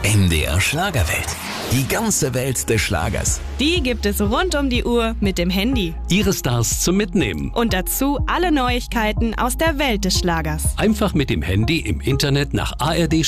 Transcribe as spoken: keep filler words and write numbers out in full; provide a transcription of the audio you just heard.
M D R Schlagerwelt. Die ganze Welt des Schlagers. Die gibt es rund um die Uhr mit dem Handy. Ihre Stars zum Mitnehmen. Und dazu alle Neuigkeiten aus der Welt des Schlagers. Einfach mit dem Handy im Internet nach A R D